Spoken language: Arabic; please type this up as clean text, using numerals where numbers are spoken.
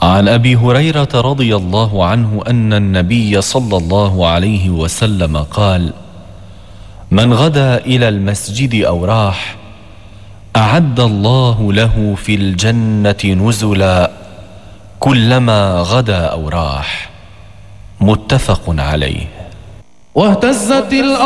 عن أبي هريرة رضي الله عنه أن النبي صلى الله عليه وسلم قال: من غدا إلى المسجد أو راح أعد الله له في الجنة نزلا كلما غدا أو راح. متفق عليه. واهتزت